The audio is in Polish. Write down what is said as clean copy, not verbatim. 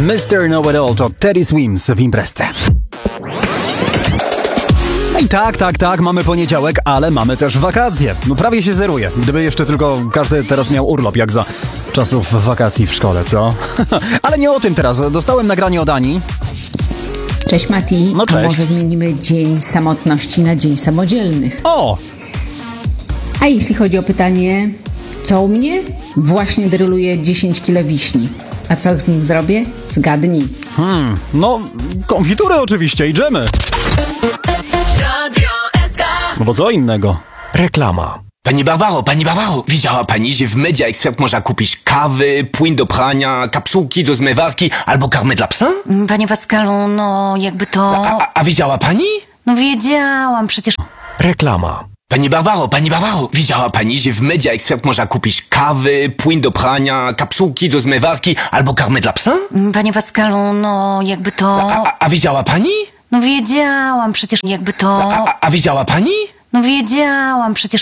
Mr. Know-It-All to Teddy Swims w imprezce. I tak, mamy poniedziałek, ale mamy też wakacje. No prawie się zeruje. Gdyby jeszcze tylko każdy teraz miał urlop, jak za czasów wakacji w szkole, co? Ale nie o tym teraz. Dostałem nagranie od Ani. Cześć Mati, No cześć. A może zmienimy dzień samotności na dzień samodzielnych? O! A jeśli chodzi o pytanie, co u mnie? Właśnie dryluję 10 kg wiśni. A co z nich zrobię? Zgadnij. No, konfitury oczywiście i dżemy. No bo co innego? Reklama. Pani Barbaro, widziała pani, że w Media Expert można kupić kawy, płyn do prania, kapsułki do zmywarki albo karmę dla psa? Panie Pascalu, no jakby to... A widziała pani? No wiedziałam, przecież... Reklama. Pani Barbaro, widziała pani, że w Media Expert można kupić kawy, płyn do prania, kapsułki do zmywarki albo karmę dla psa? Panie Pascalu, no jakby to... A widziała pani? No wiedziałam, przecież jakby to... A widziała pani? No wiedziałam, przecież...